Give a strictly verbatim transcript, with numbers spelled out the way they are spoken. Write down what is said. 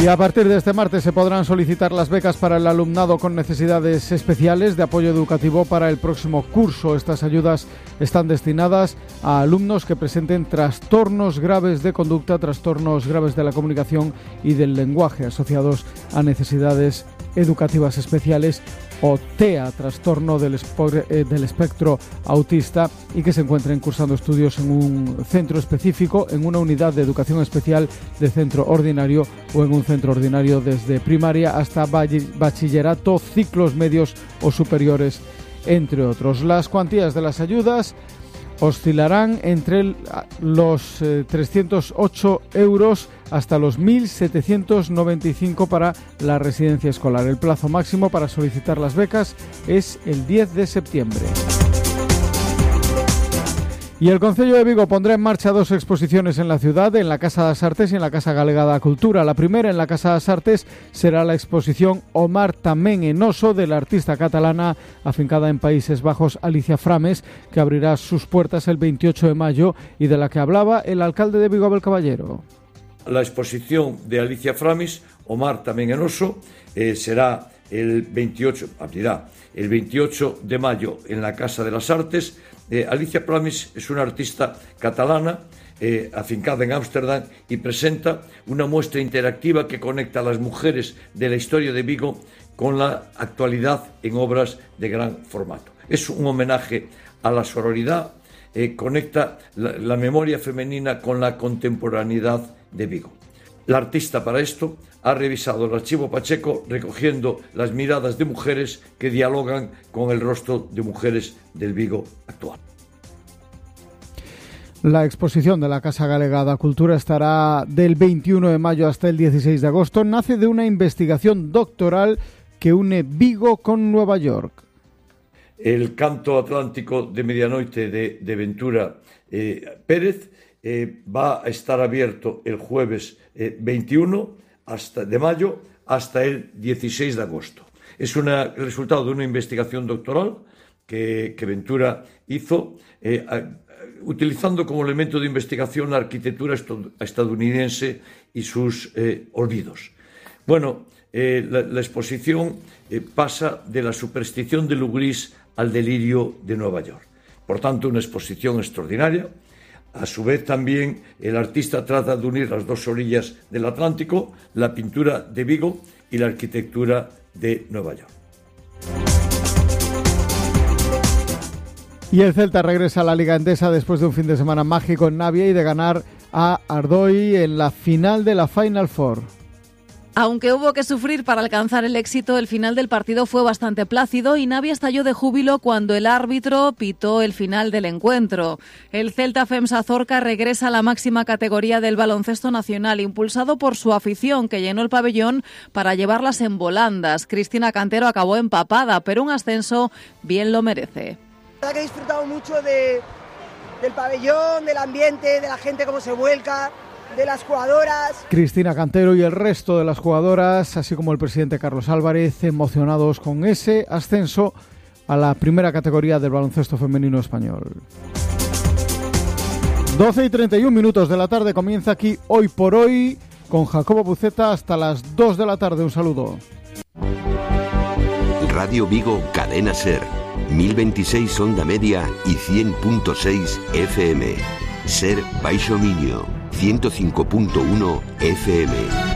Y a partir de este martes se podrán solicitar las becas para el alumnado con necesidades especiales de apoyo educativo para el próximo curso. Estas ayudas están destinadas a alumnos que presenten trastornos graves de conducta, trastornos graves de la comunicación y del lenguaje asociados a necesidades educativas especiales o T E A, trastorno del, espor, eh, del espectro autista, y que se encuentren cursando estudios en un centro específico, en una unidad de educación especial de centro ordinario o en un centro ordinario desde primaria hasta bachillerato, ciclos medios o superiores, entre otros. Las cuantías de las ayudas oscilarán entre los eh, trescientos ocho euros hasta los mil setecientos noventa y cinco para la residencia escolar. El plazo máximo para solicitar las becas es el diez de septiembre. Y el Concello de Vigo pondrá en marcha dos exposiciones en la ciudad, en la Casa das Artes y en la Casa Galega da Cultura. La primera, en la Casa das Artes, será la exposición O mar tamén en oso, de la artista catalana afincada en Países Bajos, Alicia Frames, que abrirá sus puertas el veintiocho de mayo y de la que hablaba el alcalde de Vigo, Abel Caballero. La exposición de Alicia Frames, O mar tamén en oso, eh, será el veintiocho, abrirá el veintiocho de mayo en la Casa de las Artes. Eh, Alicia Frames es una artista catalana eh, afincada en Ámsterdam y presenta una muestra interactiva que conecta a las mujeres de la historia de Vigo con la actualidad en obras de gran formato. Es un homenaje a la sororidad, eh, conecta la, la memoria femenina con la contemporaneidad de Vigo. La artista, para esto, ha revisado el archivo Pacheco recogiendo las miradas de mujeres que dialogan con el rostro de mujeres del Vigo actual. La exposición de la Casa Galega da Cultura estará del veintiuno de mayo hasta el dieciséis de agosto. Nace de una investigación doctoral que une Vigo con Nueva York. El canto atlántico de medianoite de, de Ventura eh, Pérez eh, va a estar abierto el jueves eh, veintiuno hasta, de mayo hasta el dieciséis de agosto. Es una, el resultado de una investigación doctoral que, que Ventura hizo eh, a, utilizando como elemento de investigación la arquitectura estadounidense y sus eh, olvidos. Bueno, eh, la, la exposición eh, pasa de la superstición de Lugris al delirio de Nueva York. Por tanto, una exposición extraordinaria. A su vez, también el artista trata de unir las dos orillas del Atlántico, la pintura de Vigo y la arquitectura de Nueva York. Y el Celta regresa a la Liga Endesa después de un fin de semana mágico en Navia y de ganar a Ardoi en la final de la Final Four. Aunque hubo que sufrir para alcanzar el éxito, el final del partido fue bastante plácido y Navia estalló de júbilo cuando el árbitro pitó el final del encuentro. El Celta FEMSA Zorca regresa a la máxima categoría del baloncesto nacional, impulsado por su afición, que llenó el pabellón para llevarlas en volandas. Cristina Cantero acabó empapada, pero un ascenso bien lo merece. La verdad que he disfrutado mucho de, del pabellón, del ambiente, de la gente cómo se vuelca, de las jugadoras. Cristina Cantero y el resto de las jugadoras, así como el presidente Carlos Álvarez, emocionados con ese ascenso a la primera categoría del baloncesto femenino español. doce y treinta y un minutos de la tarde comienza aquí Hoy por Hoy con Jacobo Buceta hasta las dos de la tarde. Un saludo. Radio Vigo, Cadena Ser, mil veintiséis onda media y cien punto seis F M. Ser Baixo Miño, ciento cinco punto uno F M.